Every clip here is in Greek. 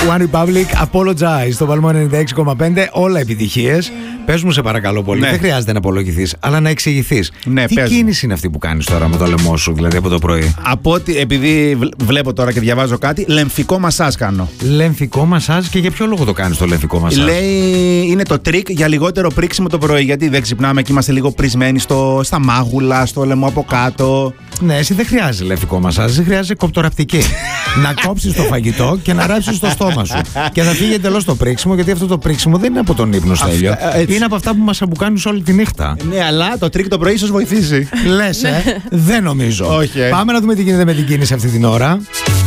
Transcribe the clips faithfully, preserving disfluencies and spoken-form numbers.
One Republic, Apologize στο Παλμό ενενήντα έξι κόμμα πέντε. Όλα επιτυχίες. Πες μου, σε παρακαλώ πολύ. Ναι. Δεν χρειάζεται να απολογηθείς, αλλά να εξηγηθείς. Ναι, τι πες κίνηση μου. Είναι αυτή που κάνεις τώρα με το λαιμό σου, δηλαδή από το πρωί? Από ότι, επειδή βλέπω τώρα και διαβάζω κάτι, λεμφικό μασάζ κάνω. Λεμφικό μασάζ, και για ποιο λόγο το κάνεις το λεμφικό μασάζ? Λέει είναι το τρίκ για λιγότερο πρίξιμο το πρωί. Γιατί δεν ξυπνάμε και είμαστε λίγο πρισμένοι στο, στα μάγουλα, στο λαιμό από κάτω. Ναι, εσύ δεν χρειάζεσαι λεμφικό μασάζ, εσύ χρειάζεσαι κοπτοραπτική. Να κόψεις το φαγητό και να ράψεις στο στόμα σου. Και θα φύγει εντελώς το πρίξιμο, γιατί αυτό το πρίξιμο δεν είναι από τον ύπνο, Στέλιο. Είναι από αυτά που μας αμπουκάνουν όλη τη νύχτα. Ναι, αλλά το τρίκ το πρωί ίσως βοηθήσει. Λες, ε? Δεν νομίζω. Όχι, ε. Πάμε να δούμε τι γίνεται με την κίνηση αυτή την ώρα.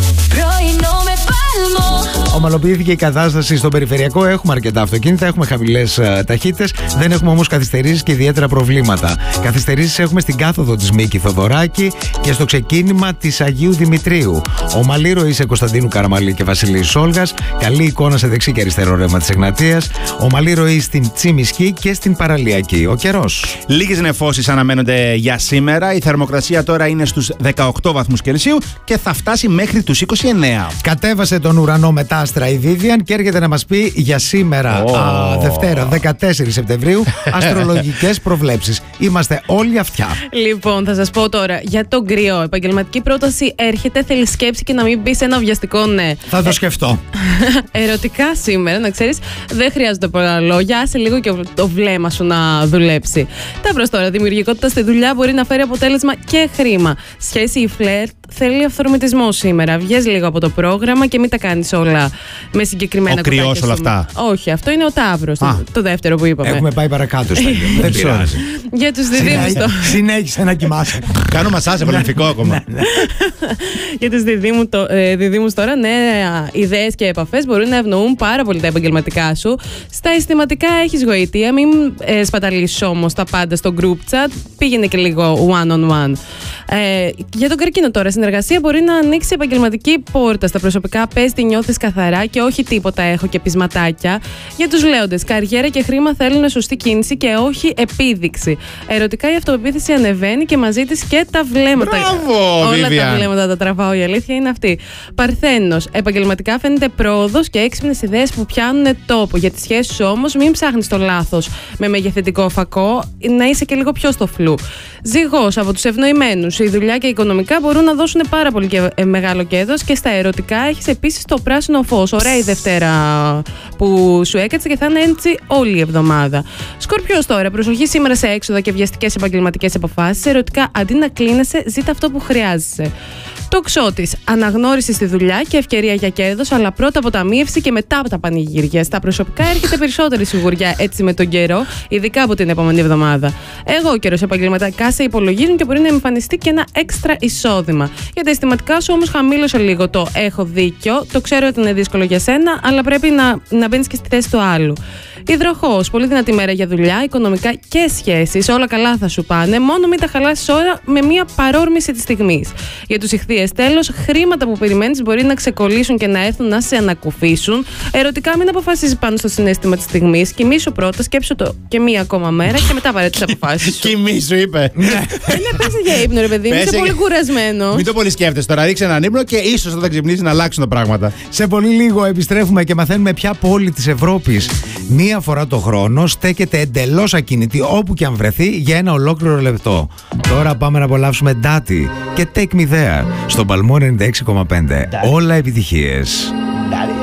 Ομαλοποιήθηκε η κατάσταση στο περιφερειακό. Έχουμε αρκετά αυτοκίνητα, έχουμε χαμηλές uh, ταχύτητες. Δεν έχουμε όμως καθυστερήσεις και ιδιαίτερα προβλήματα. Καθυστερήσεις έχουμε στην κάθοδο της Μίκη Θοδωράκη και στο ξεκίνημα της Αγίου Δημητρίου. Ομαλή ροή σε Κωνσταντίνου Καραμαλή και Βασιλείου Σόλγας. Καλή εικόνα σε δεξί και αριστερό ρεύμα της Εγνατίας. Ομαλή ροή στην Τσιμισκή και στην Παραλιακή. Ο καιρός. Λίγες νεφώσεις αναμένονται για σήμερα. Η θερμοκρασία τώρα είναι στους δεκαοκτώ βαθμούς Κελσίου και θα φτάσει μέχρι τους είκοσι εννέα. Κατέβασε τον ουρανό μετά άστρα η Vivian και έρχεται να μας πει για σήμερα, oh. α, Δευτέρα δεκατέσσερις Σεπτεμβρίου, αστρολογικές προβλέψεις. Είμαστε όλοι αυτιά. Λοιπόν, θα σας πω τώρα για τον κρυό. Επαγγελματική πρόταση έρχεται, θέλει σκέψη και να μην μπει σε ένα βιαστικό ναι. Θα το σκεφτώ. Ερωτικά σήμερα, να ξέρεις, δεν χρειάζονται πολλά λόγια. Άσε λίγο και το βλέμμα σου να δουλέψει. Τα προς τώρα, δημιουργικότητα στη δουλειά μπορεί να φέρει αποτέλεσμα και χρήμα. Σχέση ή φλερτ θέλει αυθορμητισμό σήμερα. Βγες λίγο από το πρόγραμμα και μην τα κάνεις όλα με συγκεκριμένα κουτάκια. Ο κρυός όλα αυτά. Όχι, αυτό είναι ο Ταύρος. Το, το δεύτερο που είπαμε. Έχουμε πάει παρακάτω. Δεν πειράζει. Για τους διδήμους τώρα. Συνέχισε να κοιμάσαι. Κάνω μασάζ από λεμφικό ακόμα. Για τους διδήμους τώρα, ναι, ιδέες και επαφές μπορούν να ευνοούν πάρα πολύ τα επαγγελματικά σου. Στα αισθηματικά έχεις γοητεία. Μην ε, σπαταλήσεις όμως τα πάντα στο group chat. Πήγαινε και λίγο one on one. Ε, για τον καρκίνο τώρα, συνεργασία μπορεί να ανοίξει επαγγελματική πόρτα. Στα προσωπικά πες τι νιώθεις καθαρά και όχι τίποτα έχω και πεισματάκια. Για τους λέοντες, καριέρα και χρήμα θέλουν σωστή κίνηση και όχι επίδειξη. Ερωτικά η αυτοπεποίθηση ανεβαίνει και μαζί της και τα βλέμματα. Μπράβο, όλα Vivian. Τα βλέμματα τα τραβάω, η αλήθεια είναι αυτή. Παρθένος, επαγγελματικά φαίνεται πρόοδος και έξυπνες ιδέες που πιάνουν τόπο. Για τις σχέσεις σου όμως, μην ψάχνεις το λάθος με μεγεθυντικό φακό, να είσαι και λίγο πιο στο φλου. Ζυγός, από τους ευνοημένους, η δουλειά και η οικονομικά μπορούν να δώσουν πάρα πολύ και μεγάλο κέρδος και στα ερωτικά έχεις επίσης το πράσινο φως. Ωραία η Δευτέρα που σου έκατσε και θα είναι έτσι όλη η εβδομάδα. Σκορπιός τώρα, προσοχή σήμερα σε έξοδα και βιαστικές επαγγελματικές αποφάσεις. Ερωτικά, αντί να κλείνεσαι, ζήτα αυτό που χρειάζεσαι. Τοξότης, αναγνώριση στη δουλειά και ευκαιρία για κέρδος, αλλά πρώτα αποταμίευση και μετά από τα πανηγύρια. Στα προσωπικά έρχεται περισσότερη σιγουριά έτσι με τον καιρό, ειδικά από την επόμενη εβδομάδα. Εγώ καιρό επαγγελματικά σε υπολογίζουν και μπορεί να εμφανιστεί και ένα έξτρα εισόδημα. Για τα αισθηματικά σου όμως χαμήλωσε λίγο το έχω δίκιο. Το ξέρω ότι είναι δύσκολο για σένα, αλλά πρέπει να, να μπαίνεις και στη θέση του άλλου. Υδροχόος, πολύ δυνατή μέρα για δουλειά, οικονομικά και σχέσεις. Όλα καλά θα σου πάνε, μόνο μην τα χαλάσεις ώρα με μια παρόρμηση της στιγμής. Για τους ιχθύες, τέλος, χρήματα που περιμένεις μπορεί να ξεκολλήσουν και να έρθουν να σε ανακουφίσουν. Ερωτικά, μην αποφασίζεις πάνω στο συναίσθημα της στιγμής. Κοιμήσου πρώτα, σκέψου το και μία ακόμα μέρα και μετά πάρε τις αποφάσεις σου. Κοιμήσου, είπε. Είναι πέσε για ύπνο, ρε παιδί μου, είσαι πολύ κουρασμένο. Μην το πολύ σκέφτεσαι τώρα, ρίξε έναν ύπνο και ίσως όταν ξυπνήσεις να αλλάξουν τα πράγματα. Σε πολύ λίγο επιστρέφουμε και μαθαίνουμε ποια πόλη της Ευρώπης μία φορά το χρόνο στέκεται εντελώς ακίνητη όπου και αν βρεθεί για ένα ολόκληρο λεπτό. Τώρα πάμε να απολαύσουμε Daddy και Take Me There στον Παλμό ενενήντα έξι κόμμα πέντε. Όλα επιτυχίες.